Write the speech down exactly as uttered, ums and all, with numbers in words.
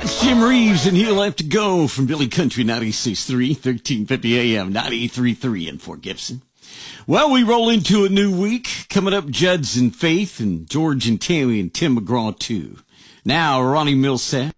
It's Jim Reeves, and he'll have to go from Billy Country ninety-six point three, thirteen fifty A M, ninety-three point three in Fort Gibson. Well, we roll into a new week. Coming up, Juds and Faith, and George and Tammy and Tim McGraw, too. Now, Ronnie Millsap.